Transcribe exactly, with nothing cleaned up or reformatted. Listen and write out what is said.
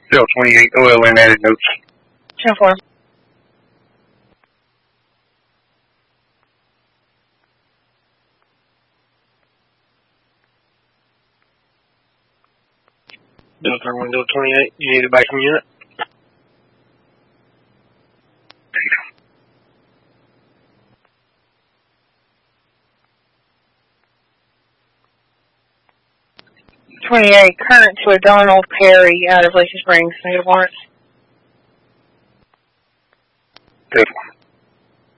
Cell twenty-eight, O L N added notes. ten four. Delta window twenty-eight, you need it back from unit? twenty-eight, current to a Donald Perry out of Lacey Springs. Negative warrants. Good one.